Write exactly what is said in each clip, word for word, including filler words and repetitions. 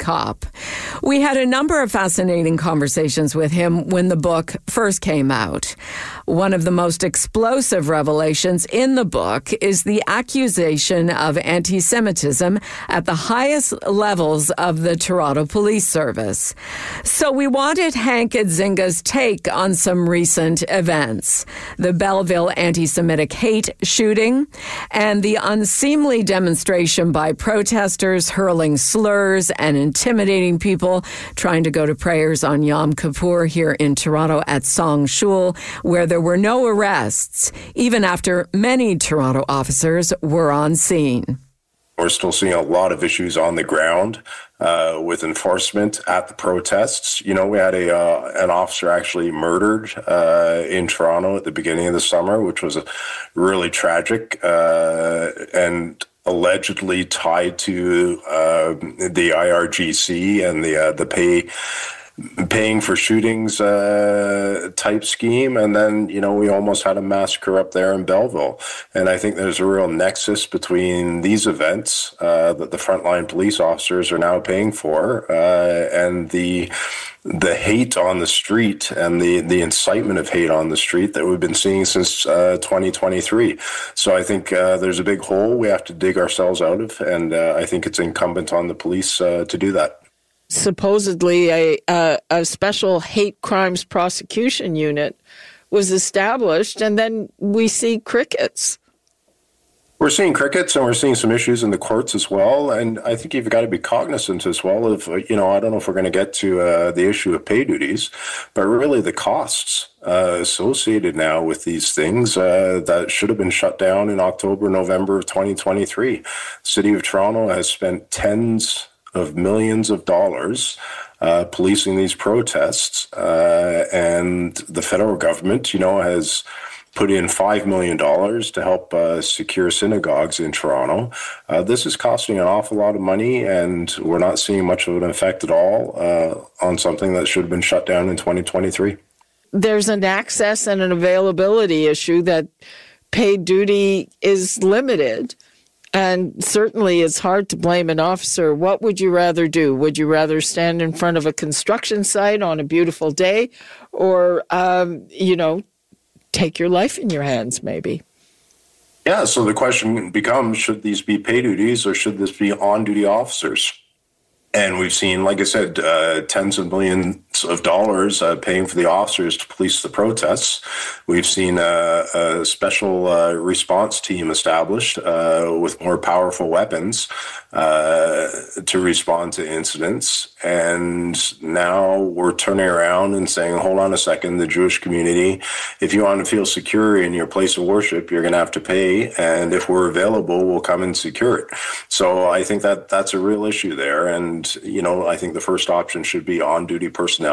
cop. We had a number of fascinating conversations with him when the book first came out. One of the most explosive revelations in the book is the accusation of anti-Semitism at the highest levels of the Toronto Police Service. So we wanted Hank Idzinga's take on some recent events: the Belleville anti-Semitic hate shooting and the unseemly demonstration by protesters hurling slurs and intimidating people trying to go to prayers on Yom Kippur here in Toronto at Song Shul, where there were no arrests, even after many Toronto officers were on scene. We're still seeing a lot of issues on the ground uh, with enforcement at the protests. You know, we had a uh, an officer actually murdered uh, in Toronto at the beginning of the summer, which was a really tragic uh, and allegedly tied to uh, the I R G C and the uh, the pay. paying for shootings uh, type scheme. And then, you know, we almost had a massacre up there in Belleville. And I think there's a real nexus between these events uh, that the frontline police officers are now paying for uh, and the the hate on the street and the, the incitement of hate on the street that we've been seeing since uh, twenty twenty-three. So I think uh, there's a big hole we have to dig ourselves out of. And uh, I think it's incumbent on the police uh, to do that. Supposedly a, a a special hate crimes prosecution unit was established, and then we see crickets. We're seeing crickets, and we're seeing some issues in the courts as well. And I think you've got to be cognizant as well of, you know, I don't know if we're going to get to uh, the issue of pay duties, but really the costs uh, associated now with these things uh, that should have been shut down in October, November of twenty twenty-three. The City of Toronto has spent tens of millions of dollars uh, policing these protests. Uh, and the federal government, you know, has put in five million dollars to help uh, secure synagogues in Toronto. Uh, this is costing an awful lot of money, and we're not seeing much of an effect at all uh, on something that should have been shut down in twenty twenty-three. There's an access and an availability issue that paid duty is limited. And certainly it's hard to blame an officer. What would you rather do? Would you rather stand in front of a construction site on a beautiful day or, um, you know, take your life in your hands maybe? Yeah, so the question becomes, should these be pay duties or should this be on-duty officers? And we've seen, like I said, uh, tens of millions of dollars uh, paying for the officers to police the protests. We've seen a, a special uh, response team established uh, with more powerful weapons uh, to respond to incidents. And now we're turning around and saying, hold on a second, the Jewish community, if you want to feel secure in your place of worship, you're going to have to pay. And if we're available, we'll come and secure it. So I think that that's a real issue there. And, you know, I think the first option should be on-duty personnel.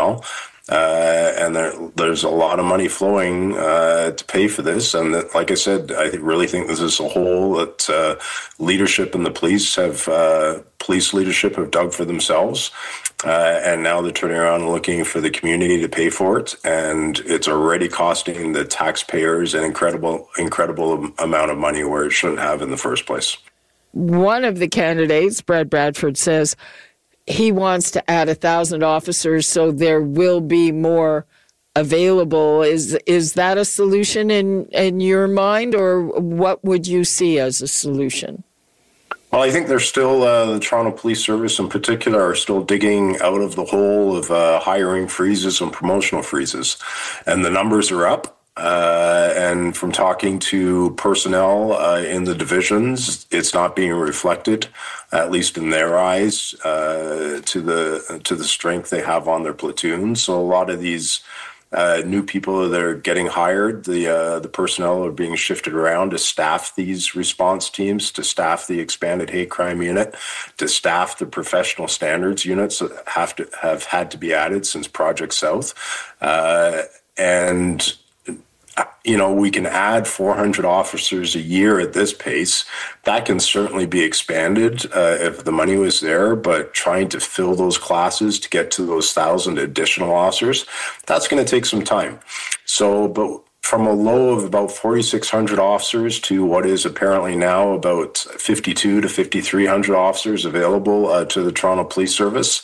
Uh, and there, there's a lot of money flowing uh, to pay for this. And that, like I said, I really think this is a hole that uh, leadership and the police have, uh, police leadership have dug for themselves. Uh, and now they're turning around and looking for the community to pay for it. And it's already costing the taxpayers an incredible, incredible amount of money where it shouldn't have in the first place. One of the candidates, Brad Bradford, says he wants to add a thousand officers so there will be more available. Is is that a solution in, in your mind, or what would you see as a solution? Well, I think there's still, uh, the Toronto Police Service in particular are still digging out of the hole of uh, hiring freezes and promotional freezes. And the numbers are up. Uh, and from talking to personnel uh, in the divisions, it's not being reflected, at least in their eyes, uh, to the to the strength they have on their platoons. So a lot of these uh, new people that are getting hired, the uh, the personnel are being shifted around to staff these response teams, to staff the expanded hate crime unit, to staff the professional standards units that have to have had to be added since Project South, uh, and. You know, we can add four hundred officers a year at this pace. That can certainly be expanded uh, if the money was there, but trying to fill those classes to get to those thousand additional officers, that's going to take some time. So, but from a low of about forty-six hundred officers to what is apparently now about fifty-two to fifty-three hundred officers available uh, to the Toronto Police Service,